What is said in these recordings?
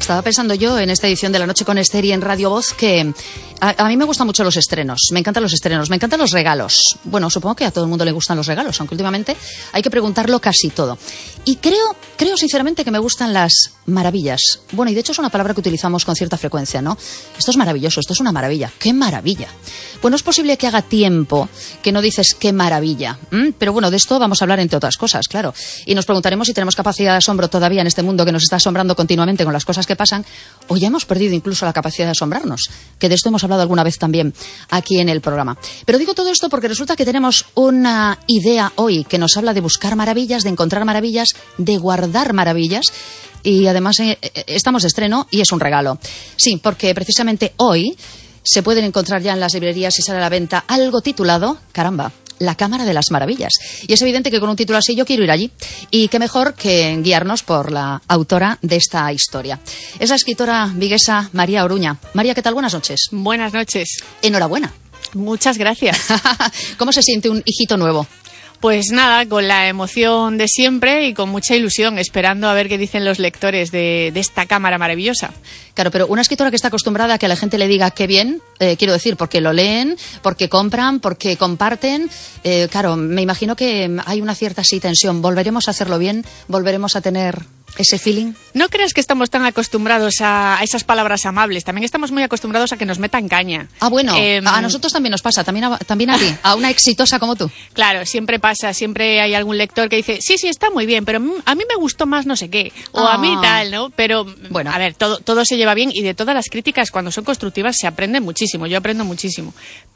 estaba pensando yo en esta edición de La Noche con Esther y en Radio Voz que a mí me gustan mucho los estrenos, me encantan los estrenos, me encantan los regalos. Bueno, supongo que a todo el mundo le gustan los regalos, aunque últimamente hay que preguntarlo casi todo. Y creo sinceramente que me gustan las maravillas. Bueno, y de hecho es una palabra que utilizamos con cierta frecuencia, ¿no? Esto es maravilloso, esto es una maravilla. ¡Qué maravilla! Bueno, es posible que haga tiempo que no dices qué maravilla. Pero bueno, de esto vamos a hablar entre otras cosas, claro. Y nos preguntaremos si tenemos capacidad de asombro todavía en este mundo que nos está asombrando continuamente con las cosas que pasan, o ya hemos perdido incluso la capacidad de asombrarnos, que de esto hemos hablado alguna vez también aquí en el programa. Pero digo todo esto porque resulta que tenemos una idea hoy que nos habla de buscar maravillas, de encontrar maravillas, de guardar maravillas. Y además estamos de estreno y es un regalo. Sí, porque precisamente hoy se pueden encontrar ya en las librerías y sale a la venta algo titulado, caramba, La Cámara de las Maravillas. Y es evidente que con un título así yo quiero ir allí. Y qué mejor que guiarnos por la autora de esta historia. Es la escritora viguesa María Oruña. María, ¿qué tal? Buenas noches. Buenas noches. Enhorabuena. Muchas gracias. ¿Cómo se siente un hijito nuevo? Pues nada, con la emoción de siempre y con mucha ilusión, esperando a ver qué dicen los lectores de esta cámara maravillosa. Claro, pero una escritora que está acostumbrada a que la gente le diga qué bien, quiero decir, porque lo leen, porque compran, porque comparten, claro, me imagino que hay una cierta así tensión. ¿Volveremos a hacerlo bien? ¿Volveremos a tener ese feeling? No creas que estamos tan acostumbrados a esas palabras amables, también estamos muy acostumbrados a que nos metan caña. Ah, bueno, a nosotros también nos pasa, también a ti, a una exitosa como tú. Claro, siempre pasa, siempre hay algún lector que dice, sí, está muy bien, pero a mí me gustó más no sé qué, o a mí tal, ¿no? Pero, bueno, a ver, todo se lleva bien y de todas las críticas, cuando son constructivas, se aprende muchísimo, yo aprendo muchísimo.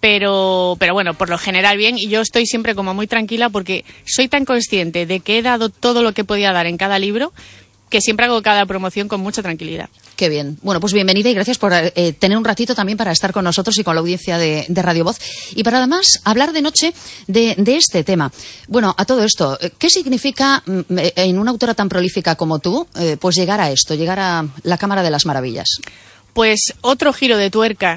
Pero bueno, por lo general bien, y yo estoy siempre como muy tranquila porque soy tan consciente de que he dado todo lo que podía dar en cada libro, que siempre hago cada promoción con mucha tranquilidad. Qué bien. Bueno, pues bienvenida y gracias por tener un ratito también para estar con nosotros y con la audiencia de Radio Voz. Y para además hablar de noche de este tema. Bueno, a todo esto, ¿qué significa en una autora tan prolífica como tú, pues llegar a esto, llegar a la Cámara de las Maravillas? Pues otro giro de tuerca.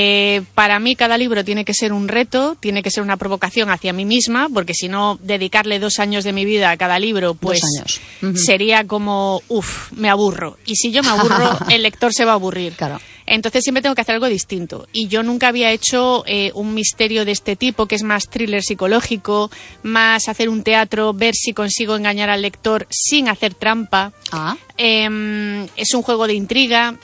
Para mí cada libro tiene que ser un reto, tiene que ser una provocación hacia mí misma, porque si no, dedicarle 2 años de mi vida a cada libro, pues sería como, me aburro. Y si yo me aburro, el lector se va a aburrir. Claro. Entonces siempre tengo que hacer algo distinto. Y yo nunca había hecho un misterio de este tipo, que es más thriller psicológico, más hacer un teatro, ver si consigo engañar al lector sin hacer trampa. Es un juego de intriga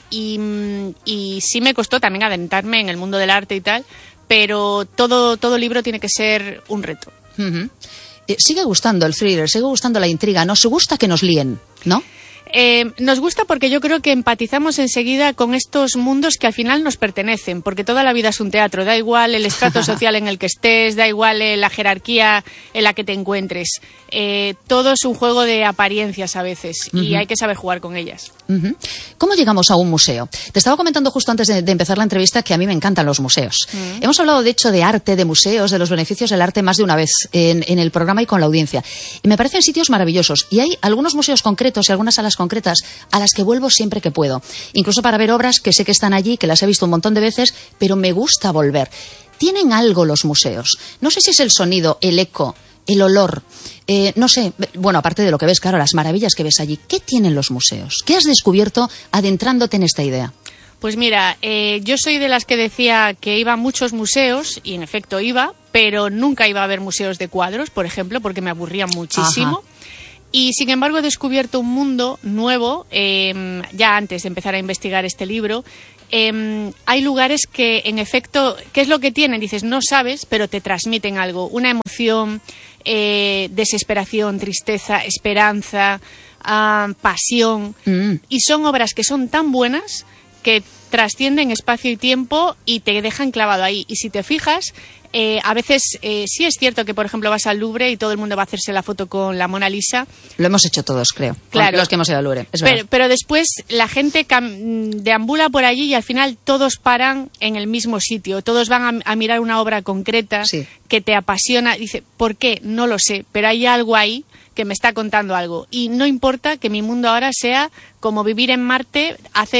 y sí me costó también adentrarme en el mundo del arte y tal, pero todo libro tiene que ser un reto. Sigue gustando el thriller, sigue gustando la intriga, nos gusta que nos líen, ¿no? Nos gusta porque yo creo que empatizamos enseguida con estos mundos que al final nos pertenecen, porque toda la vida es un teatro, da igual el estrato social en el que estés, da igual la jerarquía en la que te encuentres. Todo es un juego de apariencias a veces y hay que saber jugar con ellas. ¿Cómo llegamos a un museo? Te estaba comentando justo antes de empezar la entrevista que a mí me encantan los museos. Hemos hablado de hecho de arte, de museos, de los beneficios del arte más de una vez en el programa y con la audiencia. Y me parecen sitios maravillosos. Y hay algunos museos concretos y algunas salas concretas a las que vuelvo siempre que puedo. Incluso para ver obras que sé que están allí, que las he visto un montón de veces, pero me gusta volver. Tienen algo los museos. No sé si es el sonido, el eco, el olor, no sé, bueno, aparte de lo que ves, claro, las maravillas que ves allí. ¿Qué tienen los museos? ¿Qué has descubierto adentrándote en esta idea? Pues mira, yo soy de las que decía que iba a muchos museos, y en efecto iba, pero nunca iba a ver museos de cuadros, por ejemplo, porque me aburrían muchísimo. Ajá. Y sin embargo he descubierto un mundo nuevo, ya antes de empezar a investigar este libro. Hay lugares que, en efecto, ¿qué es lo que tienen? Dices, no sabes, pero te transmiten algo, una emoción, desesperación, tristeza, esperanza, pasión. Y son obras que son tan buenas que trascienden espacio y tiempo y te dejan clavado ahí. Y si te fijas, a veces sí es cierto que, por ejemplo, vas al Louvre y todo el mundo va a hacerse la foto con la Mona Lisa. Lo hemos hecho todos, creo. Claro. Los que hemos ido al Louvre. Pero después la gente deambula por allí y al final todos paran en el mismo sitio. Todos van a mirar una obra concreta que te apasiona. Dice, ¿por qué? No lo sé, pero hay algo ahí que me está contando algo. Y no importa que mi mundo ahora sea como vivir en Marte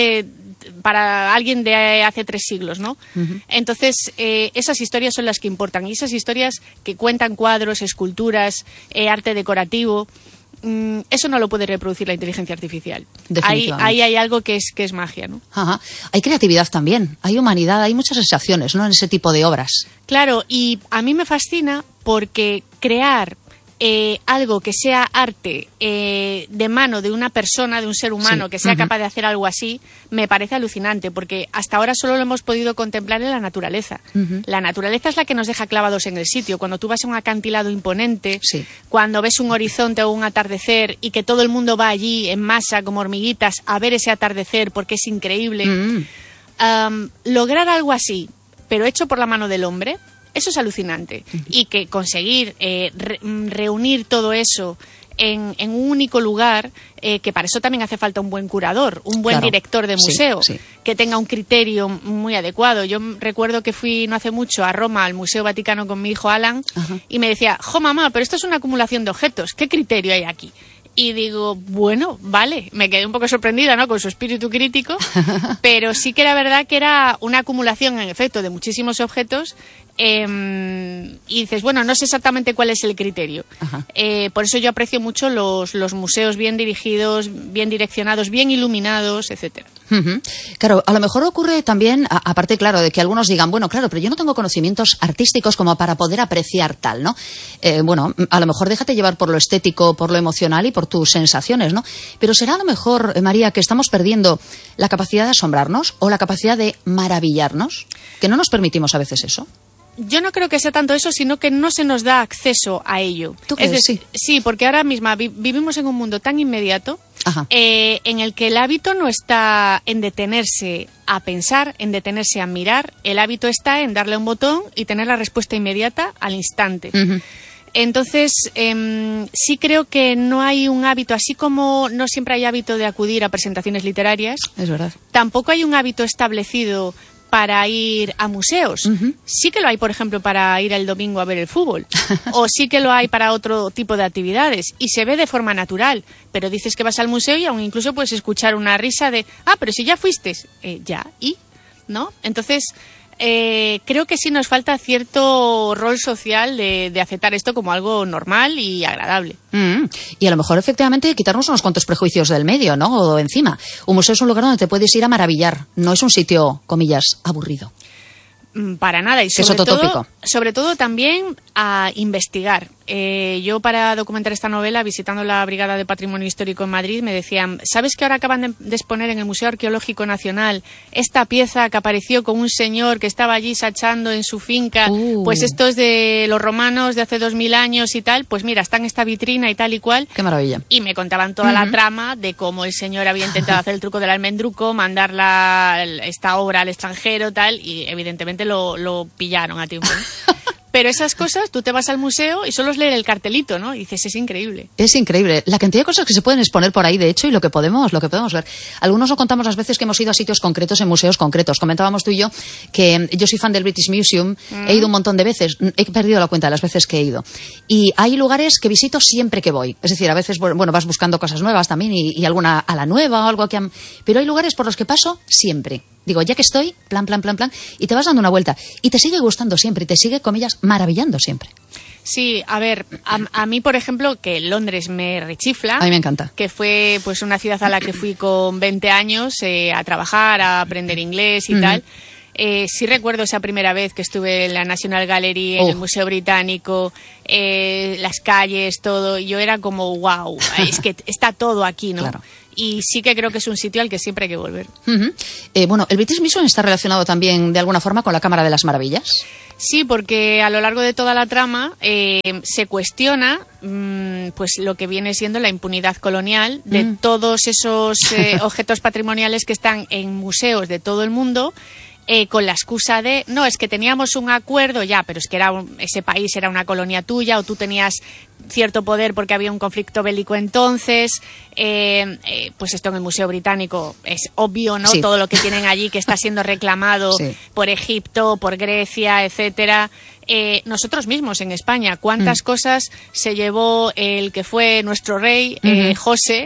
para alguien de hace 3 siglos, ¿no? Entonces, esas historias son las que importan. Y esas historias que cuentan cuadros, esculturas, arte decorativo, eso no lo puede reproducir la inteligencia artificial. Definitivamente. Ahí hay algo que es magia, ¿no? Ajá. Hay creatividad también, hay humanidad, hay muchas sensaciones, ¿no?, en ese tipo de obras. Claro, y a mí me fascina porque crear algo que sea arte de mano de una persona, de un ser humano, que sea capaz de hacer algo así, me parece alucinante, porque hasta ahora solo lo hemos podido contemplar en la naturaleza. La naturaleza es la que nos deja clavados en el sitio. Cuando tú vas a un acantilado imponente, cuando ves un horizonte o un atardecer y que todo el mundo va allí en masa, como hormiguitas, a ver ese atardecer porque es increíble. Lograr algo así, pero hecho por la mano del hombre, eso es alucinante. Y que conseguir reunir todo eso en un único lugar, que para eso también hace falta un buen curador, un buen director de museo, que tenga un criterio muy adecuado. Yo recuerdo que fui no hace mucho a Roma, al Museo Vaticano, con mi hijo Alan, y me decía, jo mamá, pero esto es una acumulación de objetos, ¿qué criterio hay aquí? Y digo, bueno, vale, me quedé un poco sorprendida, ¿no?, con su espíritu crítico, pero sí que era verdad que era una acumulación, en efecto, de muchísimos objetos, y dices, bueno, no sé exactamente cuál es el criterio. Por eso yo aprecio mucho los museos bien dirigidos, bien direccionados, bien iluminados, etcétera. Claro, a lo mejor ocurre también, aparte, claro, de que algunos digan, bueno, claro, pero yo no tengo conocimientos artísticos como para poder apreciar tal, ¿no? Bueno, a lo mejor déjate llevar por lo estético, por lo emocional y por tus sensaciones, ¿no? Pero será a lo mejor, María, que estamos perdiendo la capacidad de asombrarnos o la capacidad de maravillarnos, que no nos permitimos a veces eso. Yo no creo que sea tanto eso, sino que no se nos da acceso a ello. ¿Tú crees? Sí, porque ahora mismo vivimos en un mundo tan inmediato en el que el hábito no está en detenerse a pensar, en detenerse a mirar. El hábito está en darle un botón y tener la respuesta inmediata al instante. Entonces, sí creo que no hay un hábito, así como no siempre hay hábito de acudir a presentaciones literarias. Es verdad. Tampoco hay un hábito establecido para ir a museos. Sí que lo hay, por ejemplo, para ir el domingo a ver el fútbol. O sí que lo hay para otro tipo de actividades. Y se ve de forma natural. Pero dices que vas al museo y aún incluso puedes escuchar una risa de, pero si ya fuiste. Ya, ¿y? ¿No? Entonces, creo que sí nos falta cierto rol social de aceptar esto como algo normal y agradable. Y a lo mejor, efectivamente, quitarnos unos cuantos prejuicios del medio, ¿no? O encima. Un museo es un lugar donde te puedes ir a maravillar. No es un sitio, comillas, aburrido. Para nada. Y sobre todo también a investigar. Yo, para documentar esta novela, visitando la Brigada de Patrimonio Histórico en Madrid, me decían, ¿sabes que ahora acaban de exponer en el Museo Arqueológico Nacional esta pieza que apareció con un señor que estaba allí sachando en su finca? Pues esto es de los romanos de hace 2000 años y tal. Pues mira, está en esta vitrina y tal y cual. ¡Qué maravilla! Y me contaban toda la trama de cómo el señor había intentado hacer el truco del almendruco, mandar esta obra al extranjero, tal, y evidentemente lo pillaron a tiempo, ¿no? Pero esas cosas, tú te vas al museo y solo es leer el cartelito, ¿no? Y dices, es increíble. Es increíble. La cantidad de cosas que se pueden exponer por ahí, de hecho, y lo que podemos ver. Algunos lo contamos las veces que hemos ido a sitios concretos, en museos concretos. Comentábamos tú y yo que yo soy fan del British Museum. He ido un montón de veces. He perdido la cuenta de las veces que he ido. Y hay lugares que visito siempre que voy. Es decir, a veces, bueno, vas buscando cosas nuevas también y alguna a la nueva o algo que... Pero hay lugares por los que paso siempre. Digo, ya que estoy, plan, y te vas dando una vuelta. Y te sigue gustando siempre, y te sigue, comillas, maravillando siempre. Sí, a ver, a mí, por ejemplo, que Londres me rechifla. A mí me encanta. Que fue pues una ciudad a la que fui con 20 años a trabajar, a aprender inglés y tal. Sí recuerdo esa primera vez que estuve en la National Gallery, en el Museo Británico, las calles, todo. Y yo era como, wow, es que está todo aquí, ¿no? Claro. Y sí que creo que es un sitio al que siempre hay que volver. Bueno, ¿el British Museum está relacionado también de alguna forma con la Cámara de las Maravillas? Sí, porque a lo largo de toda la trama se cuestiona pues lo que viene siendo la impunidad colonial de todos esos objetos patrimoniales que están en museos de todo el mundo. Con la excusa de, no, es que teníamos un acuerdo, ya, pero es que ese país era una colonia tuya o tú tenías cierto poder porque había un conflicto bélico entonces. Pues esto en el Museo Británico es obvio, ¿no? Sí. Todo lo que tienen allí que está siendo reclamado por Egipto, por Grecia, etcétera. Nosotros mismos en España, ¿cuántas cosas se llevó el que fue nuestro rey, José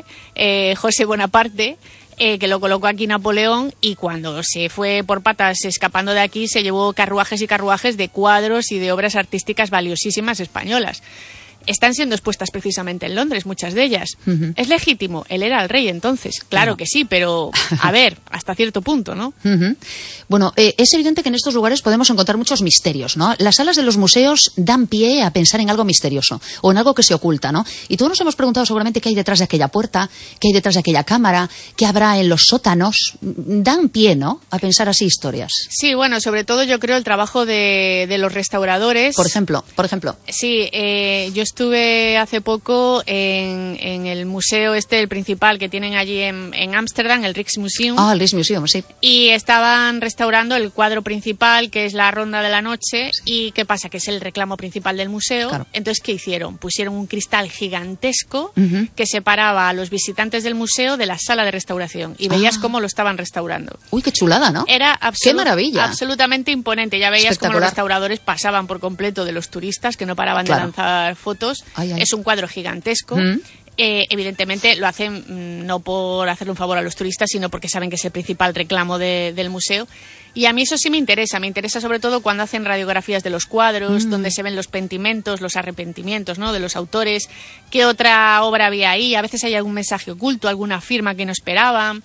Bonaparte? Que lo colocó aquí Napoleón, y cuando se fue por patas escapando de aquí se llevó carruajes y carruajes de cuadros y de obras artísticas valiosísimas españolas. están siendo expuestas precisamente en Londres, muchas de ellas. ¿Es legítimo? Él era el rey entonces. Claro que sí, pero a ver, hasta cierto punto, ¿no? Bueno, es evidente que en estos lugares podemos encontrar muchos misterios, ¿no? Las salas de los museos dan pie a pensar en algo misterioso o en algo que se oculta, ¿no? Y todos nos hemos preguntado seguramente qué hay detrás de aquella puerta, qué hay detrás de aquella cámara, qué habrá en los sótanos. Dan pie, ¿no?, a pensar así historias. Sí, bueno, sobre todo yo creo el trabajo de los restauradores. Por ejemplo. Sí, yo estuve hace poco en el museo el principal que tienen allí en Ámsterdam, el Rijksmuseum. Ah, el Rijksmuseum, sí. Y estaban restaurando el cuadro principal, que es la Ronda de la Noche. Sí. ¿Y qué pasa? Que es el reclamo principal del museo. Claro. Entonces, ¿qué hicieron? Pusieron un cristal gigantesco que separaba a los visitantes del museo de la sala de restauración. Y veías cómo lo estaban restaurando. Uy, qué chulada, ¿no? Era ¡qué maravilla! Absolutamente imponente. Ya veías cómo los restauradores pasaban por completo de los turistas que no paraban de lanzar fotos. Es un cuadro gigantesco. Evidentemente lo hacen no por hacerle un favor a los turistas, sino porque saben que es el principal reclamo del museo. Y a mí eso sí me interesa sobre todo cuando hacen radiografías de los cuadros, donde se ven los pentimentos, los arrepentimientos, ¿no?, de los autores, qué otra obra había ahí, a veces hay algún mensaje oculto, alguna firma que no esperaban.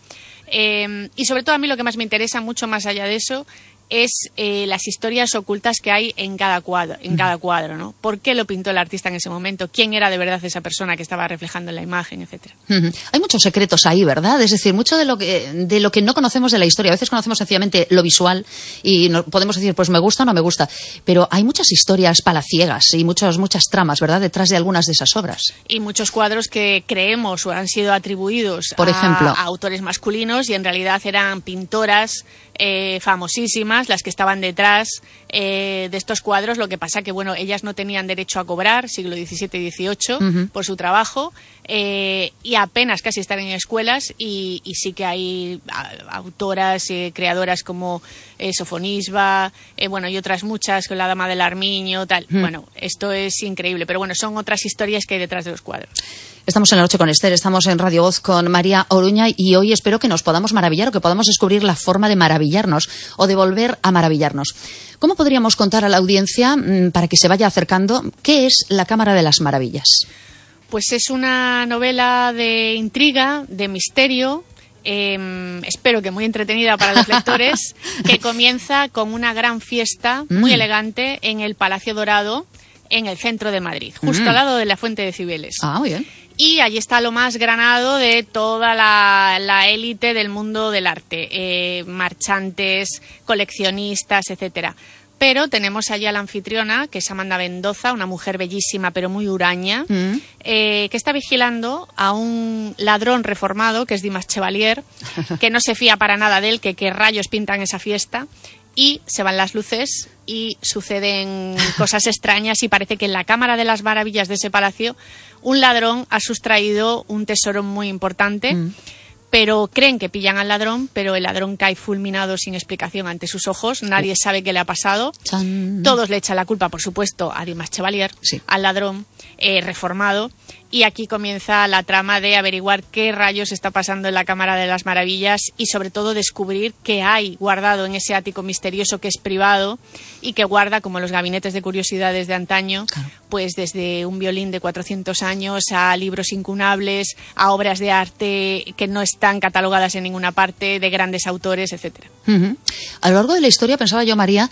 Y sobre todo a mí lo que más me interesa, mucho más allá de eso, es las historias ocultas que hay en cada cuadro, ¿no? ¿Por qué lo pintó el artista en ese momento? ¿Quién era de verdad esa persona que estaba reflejando en la imagen, etcétera? Hay muchos secretos ahí, ¿verdad? Es decir, mucho de lo que no conocemos de la historia. A veces conocemos sencillamente lo visual y podemos decir, pues me gusta o no me gusta. Pero hay muchas historias palaciegas y muchas tramas, ¿verdad?, detrás de algunas de esas obras. Y muchos cuadros que creemos o han sido atribuidos por ejemplo, a autores masculinos y en realidad eran pintoras famosísimas las que estaban detrás de estos cuadros. Lo que pasa que, bueno, ellas no tenían derecho a cobrar, siglo XVII y XVIII, por su trabajo, y apenas casi están en escuelas, y sí que hay autoras, creadoras como Sofonisba, bueno, y otras muchas, con la Dama del Armiño, tal. Bueno, esto es increíble, pero bueno, son otras historias que hay detrás de los cuadros. Estamos en La Noche con Esther, estamos en Radio Voz con María Oruña y hoy espero que nos podamos maravillar o que podamos descubrir la forma de maravillarnos o de volver a maravillarnos. ¿Cómo podríamos contar a la audiencia, para que se vaya acercando, qué es La Cámara de las Maravillas? Pues es una novela de intriga, de misterio, espero que muy entretenida para los lectores, que comienza con una gran fiesta muy elegante en el Palacio Dorado, en el centro de Madrid, justo al lado de la Fuente de Cibeles. Ah, muy bien. Y allí está lo más granado de toda la élite del mundo del arte, marchantes, coleccionistas, etcétera. Pero tenemos allí a la anfitriona, que es Amanda Mendoza, una mujer bellísima pero muy huraña, que está vigilando a un ladrón reformado, que es Dimas Chevalier, que no se fía para nada de él, que qué rayos pintan esa fiesta. Y se van las luces y suceden cosas extrañas y parece que en la Cámara de las Maravillas de ese palacio un ladrón ha sustraído un tesoro muy importante, pero creen que pillan al ladrón, pero el ladrón cae fulminado sin explicación ante sus ojos, nadie sabe qué le ha pasado. Todos le echan la culpa, por supuesto, a Dimas Chevalier, al ladrón reformado. Y aquí comienza la trama de averiguar qué rayos está pasando en la Cámara de las Maravillas y sobre todo descubrir qué hay guardado en ese ático misterioso que es privado y que guarda, como los gabinetes de curiosidades de antaño, pues desde un violín de 400 años a libros incunables, a obras de arte que no están catalogadas en ninguna parte, de grandes autores, etcétera. A lo largo de la historia, pensaba yo, María,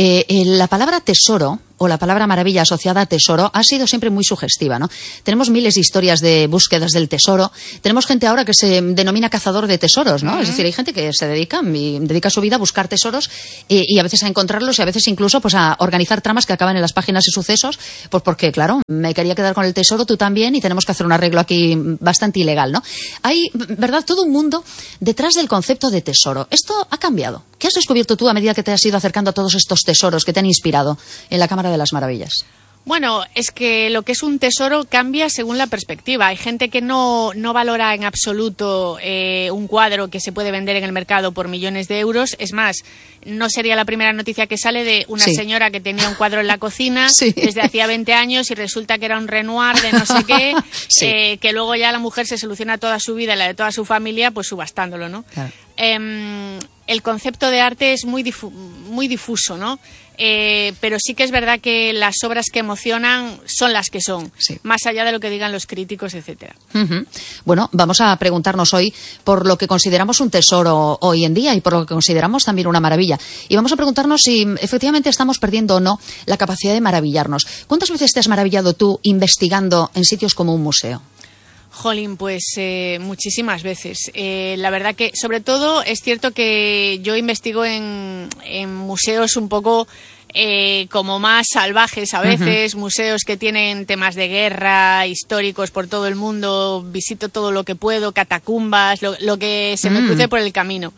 la palabra tesoro o la palabra maravilla asociada a tesoro ha sido siempre muy sugestiva, ¿no? Tenemos miles de historias de búsquedas del tesoro. Tenemos gente ahora que se denomina cazador de tesoros, ¿no? Es decir, hay gente que se dedica su vida a buscar tesoros y a veces a encontrarlos y a veces incluso pues a organizar tramas que acaban en las páginas de sucesos, pues porque, claro, me quería quedar con el tesoro, tú también, y tenemos que hacer un arreglo aquí bastante ilegal, ¿no? Hay, ¿verdad?, todo un mundo detrás del concepto de tesoro. Esto ha cambiado. ¿Qué has descubierto tú a medida que te has ido acercando a todos estos tesoros que te han inspirado en la Cámara de las Maravillas? Bueno, es que lo que es un tesoro cambia según la perspectiva. Hay gente que no valora en absoluto un cuadro que se puede vender en el mercado por millones de euros. Es más, no sería la primera noticia que sale de una señora que tenía un cuadro en la cocina desde hacía 20 años y resulta que era un Renoir de no sé qué, que luego ya la mujer se soluciona toda su vida y la de toda su familia pues subastándolo, ¿no? Claro. el concepto de arte es muy difuso, ¿no? Pero sí que es verdad que las obras que emocionan son las que son, sí, más allá de lo que digan los críticos, etcétera. Uh-huh. Bueno, vamos a preguntarnos hoy por lo que consideramos un tesoro hoy en día y por lo que consideramos también una maravilla. Y vamos a preguntarnos si efectivamente estamos perdiendo o no la capacidad de maravillarnos. ¿Cuántas veces te has maravillado tú investigando en sitios como un museo? Jolín, pues muchísimas veces. La verdad que, sobre todo, es cierto que yo investigo en museos un poco como más salvajes a veces, uh-huh, museos que tienen temas de guerra, históricos por todo el mundo, visito todo lo que puedo, catacumbas, lo que se me cruce por el camino.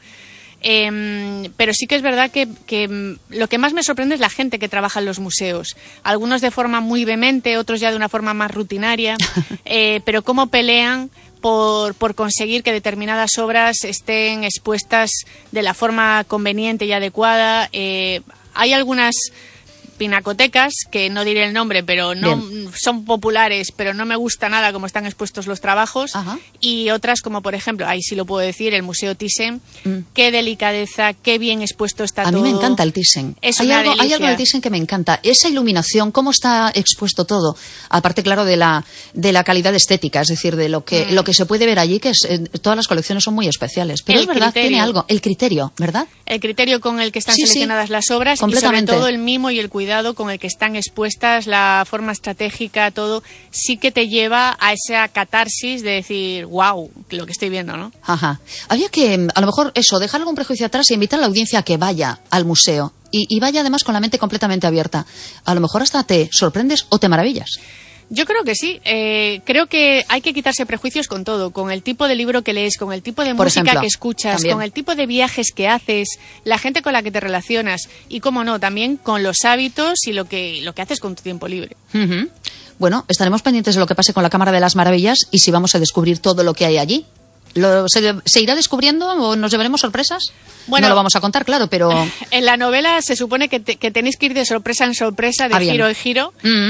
Pero sí que es verdad que lo que más me sorprende es la gente que trabaja en los museos. Algunos de forma muy vehemente, otros ya de una forma más rutinaria, pero cómo pelean por conseguir que determinadas obras estén expuestas de la forma conveniente y adecuada. Hay algunas pinacotecas, que no diré el nombre, pero no son populares, pero no me gusta nada cómo están expuestos los trabajos. Ajá. Y otras como, por ejemplo, ahí sí lo puedo decir, el Museo Thyssen, qué delicadeza, qué bien expuesto está todo. A mí me encanta el Thyssen. Hay algo del Thyssen que me encanta, esa iluminación, cómo está expuesto todo, aparte, claro, de la calidad estética, es decir, de lo que se puede ver allí, que todas las colecciones son muy especiales, pero es verdad, tiene algo, el criterio, ¿verdad? El criterio con el que están seleccionadas las obras y sobre todo el mimo y el cuidado con el que están expuestas, la forma estratégica, todo, sí que te lleva a esa catarsis de decir, wow, lo que estoy viendo, ¿no? Ajá. Habría que, a lo mejor, dejar algún prejuicio atrás e invitar a la audiencia a que vaya al museo y vaya además con la mente completamente abierta. A lo mejor hasta te sorprendes o te maravillas. Yo creo que sí. Creo que hay que quitarse prejuicios con todo, con el tipo de libro que lees, con el tipo de música que escuchas, también, con el tipo de viajes que haces, la gente con la que te relacionas y, cómo no, también con los hábitos y lo que haces con tu tiempo libre. Uh-huh. Bueno, estaremos pendientes de lo que pase con la Cámara de las Maravillas y si vamos a descubrir todo lo que hay allí. ¿Se irá descubriendo o nos llevaremos sorpresas? Bueno, no lo vamos a contar, claro, pero... En la novela se supone que tenéis que ir de sorpresa en sorpresa, de giro en giro.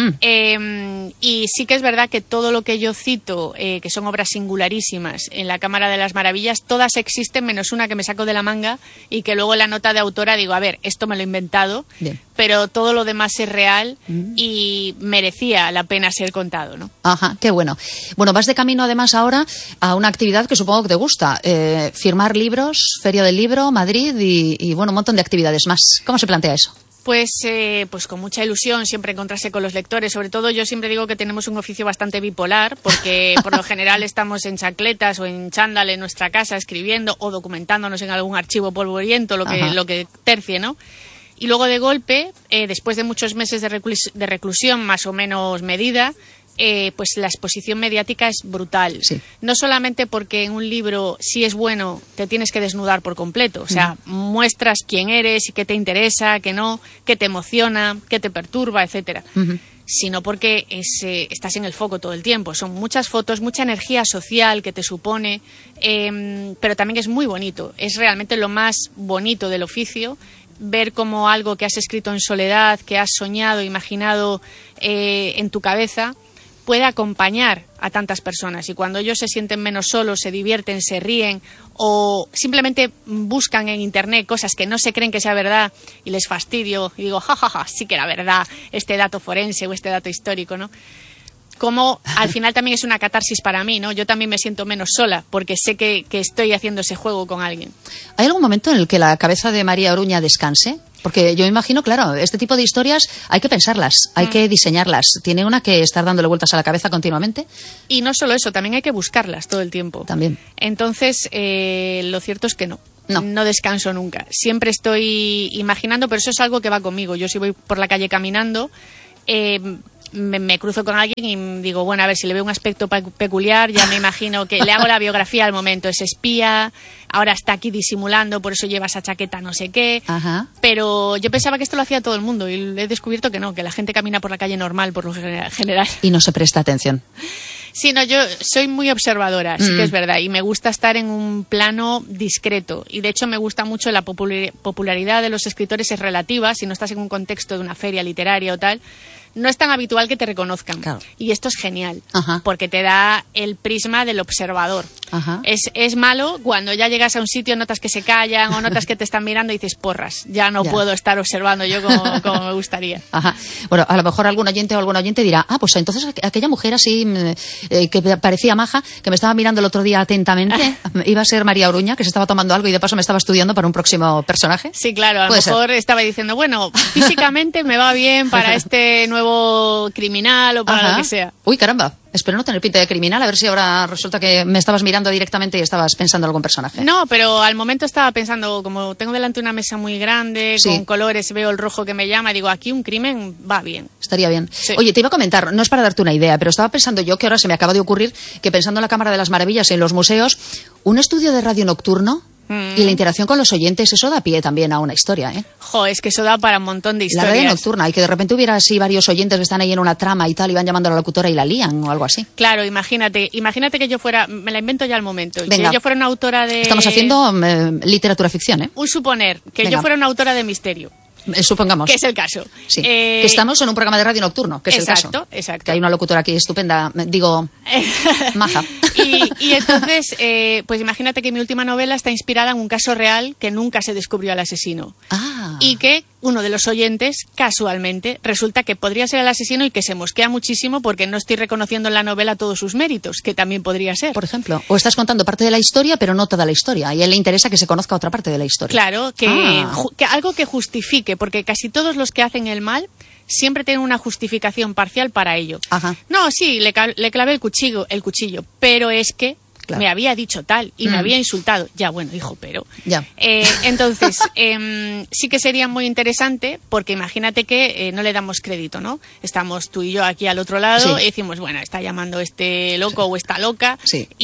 Y sí que es verdad que todo lo que yo cito, que son obras singularísimas en la Cámara de las Maravillas, todas existen menos una que me saco de la manga y que luego en la nota de autora digo, a ver, esto me lo he inventado, bien, pero todo lo demás es real y merecía la pena ser contado, ¿no? Ajá, qué bueno. Bueno, vas de camino además ahora a una actividad que supongo que te gusta, firmar libros, Feria del Libro, Madrid y bueno, un montón de actividades más. ¿Cómo se plantea eso? Pues con mucha ilusión siempre encontrarse con los lectores. Sobre todo yo siempre digo que tenemos un oficio bastante bipolar porque por lo general estamos en chancletas o en chándal en nuestra casa escribiendo o documentándonos en algún archivo polvoriento, lo que tercie, ¿no? Y luego de golpe, después de muchos meses de reclusión más o menos medida, pues la exposición mediática es brutal. Sí. No solamente porque en un libro, si es bueno, te tienes que desnudar por completo. O sea, muestras quién eres y qué te interesa, qué no, qué te emociona, qué te perturba, etcétera. Sino porque estás en el foco todo el tiempo. Son muchas fotos, mucha energía social que te supone, pero también es muy bonito. Es realmente lo más bonito del oficio, ver cómo algo que has escrito en soledad, que has soñado, imaginado en tu cabeza, puede acompañar a tantas personas. Y cuando ellos se sienten menos solos, se divierten, se ríen o simplemente buscan en internet cosas que no se creen que sea verdad y les fastidio y digo, jajaja, sí que era verdad este dato forense o este dato histórico, ¿no? Como al final también es una catarsis para mí, ¿no? Yo también me siento menos sola porque sé que estoy haciendo ese juego con alguien. ¿Hay algún momento en el que la cabeza de María Oruña descanse? Porque yo imagino, claro, este tipo de historias hay que pensarlas, hay que diseñarlas. Tiene una que estar dándole vueltas a la cabeza continuamente. Y no solo eso, también hay que buscarlas todo el tiempo. También. Entonces, lo cierto es que no descanso nunca. Siempre estoy imaginando, pero eso es algo que va conmigo. Yo si voy por la calle caminando, me cruzo con alguien y digo, bueno, a ver, si le veo un aspecto peculiar, ya me imagino que le hago la biografía al momento. Es espía, ahora está aquí disimulando, por eso lleva esa chaqueta no sé qué. Ajá. Pero yo pensaba que esto lo hacía todo el mundo y he descubierto que no, que la gente camina por la calle normal por lo general. Y no se presta atención. Sí, no, yo soy muy observadora, sí que es verdad, y me gusta estar en un plano discreto. Y de hecho me gusta mucho la popularidad de los escritores, es relativa, si no estás en un contexto de una feria literaria o tal. no es tan habitual que te reconozcan. Claro. Y esto es genial, Ajá. porque te da el prisma del observador. Ajá. Es malo cuando ya llegas a un sitio, notas que se callan o notas que te están mirando y dices, porras, ya no puedo estar observando yo como me gustaría. Ajá. Bueno, a lo mejor algún oyente o algún oyente dirá, pues entonces aquella mujer así que parecía maja, que me estaba mirando el otro día atentamente, iba a ser María Oruña, que se estaba tomando algo y de paso me estaba estudiando para un próximo personaje. Sí, claro, a lo mejor estaba diciendo, bueno, físicamente me va bien para este nuevo criminal o para lo que sea. Uy, caramba. Espero no tener pinta de criminal, a ver si ahora resulta que me estabas mirando directamente y estabas pensando en algún personaje. No, pero al momento estaba pensando, como tengo delante una mesa muy grande, con colores, veo el rojo que me llama, digo, aquí un crimen va bien. Estaría bien. Sí. Oye, te iba a comentar, no es para darte una idea, pero estaba pensando yo, que ahora se me acaba de ocurrir, que pensando en la Cámara de las Maravillas y en los museos, un estudio de radio nocturno y la interacción con los oyentes, eso da pie también a una historia, ¿eh? Es que eso da para un montón de historias. La radio nocturna, y que de repente hubiera así varios oyentes que están ahí en una trama y tal, y van llamando a la locutora y la lían o algo así. Claro, imagínate que yo fuera, me la invento ya al momento, Venga. Que yo fuera una autora de... Estamos haciendo literatura ficción, ¿eh? Un suponer, que yo fuera una autora de misterio. Supongamos. Que es el caso. Sí. Que estamos en un programa de radio nocturno, que es el caso. Exacto. Que hay una locutora aquí estupenda, digo, maja. Y entonces, pues imagínate que mi última novela está inspirada en un caso real que nunca se descubrió al asesino. Y que uno de los oyentes, casualmente, resulta que podría ser el asesino y que se mosquea muchísimo porque no estoy reconociendo en la novela todos sus méritos, que también podría ser. Por ejemplo, o estás contando parte de la historia, pero no toda la historia, y a él le interesa que se conozca otra parte de la historia. Claro, que algo que justifique, porque casi todos los que hacen el mal siempre tienen una justificación parcial para ello. Ajá. No, sí, le clavé el cuchillo, pero es que me había dicho tal y me había insultado. Ya, bueno, hijo, pero... Ya. Entonces, sí que sería muy interesante, porque imagínate que no le damos crédito, ¿no? Estamos tú y yo aquí al otro lado y decimos, bueno, está llamando este loco o esta loca,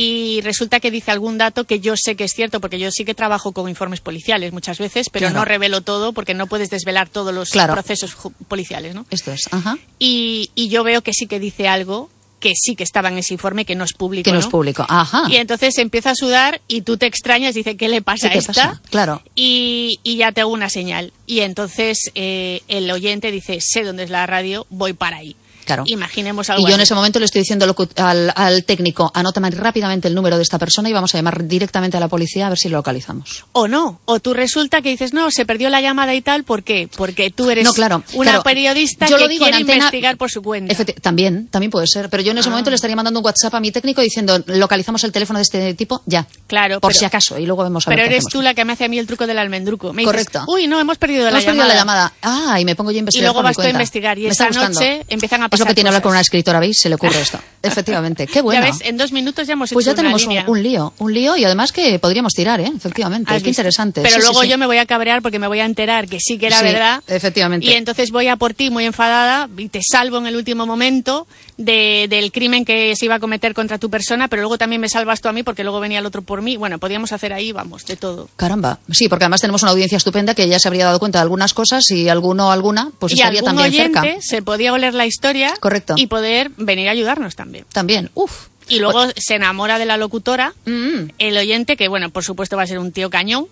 y resulta que dice algún dato que yo sé que es cierto, porque yo sí que trabajo con informes policiales muchas veces, pero no revelo todo porque no puedes desvelar todos los procesos policiales, ¿no? Esto es, Y yo veo que sí que dice algo que sí que estaba en ese informe, que no es público. Que no es público, ajá. Y entonces empieza a sudar y tú te extrañas, dice, ¿qué le pasa a esta? Pasa? Claro. Y ya te hago una señal. Y entonces el oyente dice, sé dónde es la radio, voy para ahí. Claro. Imaginemos algo Y yo así. en ese momento le estoy diciendo al técnico, anótame rápidamente el número de esta persona y vamos a llamar directamente a la policía a ver si lo localizamos. O no, o tú resulta que dices, no, se perdió la llamada y tal, ¿por qué? Porque tú eres una periodista que quiere investigar por su cuenta. También puede ser, pero yo en ese momento le estaría mandando un WhatsApp a mi técnico diciendo, localizamos el teléfono de este tipo, ya. Claro. Por si acaso, y luego vemos a ver Pero qué eres hacemos. tú la que me hace a mí el truco del almendruco. Me Correcto. Dices, uy, no, hemos perdido la llamada. Y me pongo yo a investigar. Y luego por vas mi tú a cuenta. investigar, y esa noche empiezan a pasar Es lo que tiene cosas. hablar con una escritora, ¿veis? Se le ocurre esto. Efectivamente, qué bueno. Ya ves, en 2 minutos ya hemos hecho pues ya una tenemos línea. un lío y además que podríamos tirar, efectivamente, qué interesante. Pero sí, luego sí. yo me voy a cabrear porque me voy a enterar que sí que era verdad. Efectivamente. Y entonces voy a por ti muy enfadada y te salvo en el último momento del crimen que se iba a cometer contra tu persona, pero luego también me salvas tú a mí porque luego venía el otro por mí. Bueno, podíamos hacer ahí, vamos, de todo. Caramba, sí, porque además tenemos una audiencia estupenda que ya se habría dado cuenta de algunas cosas y alguno o alguna pues y estaría también cerca. Y algún oyente se podía oler la historia. Correcto. Y poder venir a ayudarnos también. También, Y luego se enamora de la locutora, el oyente, que bueno, por supuesto va a ser un tío cañón.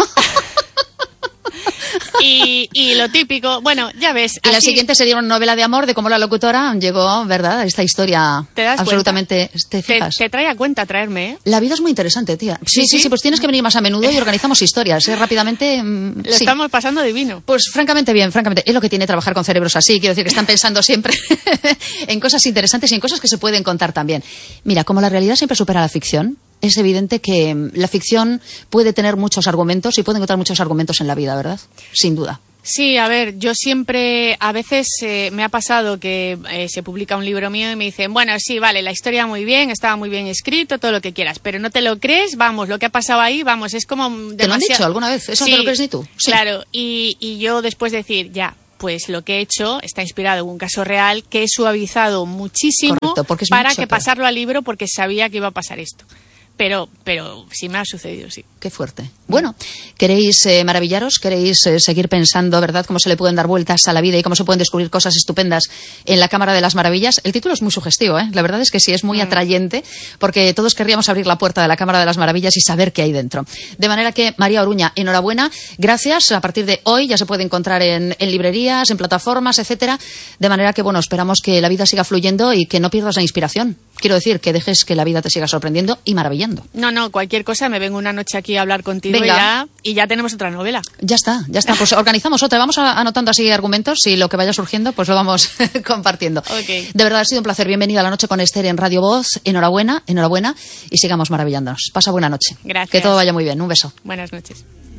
Y lo típico, bueno, ya ves. Y la siguiente sería una novela de amor de cómo la locutora llegó, ¿verdad? Esta historia ¿Te das absolutamente... ¿Te fijas? Te trae a cuenta traerme, ¿eh? La vida es muy interesante, tía. Sí, pues tienes que venir más a menudo y organizamos historias, rápidamente. Lo estamos pasando divino. Pues francamente bien, francamente. Es lo que tiene trabajar con cerebros así, quiero decir que están pensando siempre en cosas interesantes y en cosas que se pueden contar también. Mira, como la realidad siempre supera la ficción, es evidente que la ficción puede tener muchos argumentos y puede encontrar muchos argumentos en la vida, ¿verdad? Sin duda. Sí, a ver, yo siempre, a veces me ha pasado que se publica un libro mío y me dicen, bueno, sí, vale, la historia muy bien, estaba muy bien escrito, todo lo que quieras, pero no te lo crees, vamos, lo que ha pasado ahí, vamos, es como demasiado... ¿Te lo han dicho alguna vez? ¿Eso no te lo crees ni tú? Sí. Claro, y yo después de decir, ya, pues lo que he hecho está inspirado en un caso real que he suavizado muchísimo. Correcto, porque es para mucho, que pasarlo al libro porque sabía que iba a pasar esto. pero sí me ha sucedido, sí. Qué fuerte. Bueno, ¿queréis maravillaros? ¿Queréis seguir pensando, verdad, cómo se le pueden dar vueltas a la vida y cómo se pueden descubrir cosas estupendas en la Cámara de las Maravillas? El título es muy sugestivo, ¿eh? La verdad es que sí, es muy atrayente, porque todos querríamos abrir la puerta de la Cámara de las Maravillas y saber qué hay dentro. De manera que, María Oruña, enhorabuena, gracias. A partir de hoy ya se puede encontrar en librerías, en plataformas, etcétera. De manera que, bueno, esperamos que la vida siga fluyendo y que no pierdas la inspiración. Quiero decir, que dejes que la vida te siga sorprendiendo y maravillando. No, cualquier cosa, me vengo una noche aquí a hablar contigo y ya tenemos otra novela. Ya está. Pues organizamos otra. Vamos anotando así argumentos y lo que vaya surgiendo, pues lo vamos compartiendo. Okay. De verdad, ha sido un placer. Bienvenida a La Noche con Esther en Radio Voz. Enhorabuena y sigamos maravillándonos. Pasa buena noche. Gracias. Que todo vaya muy bien. Un beso. Buenas noches.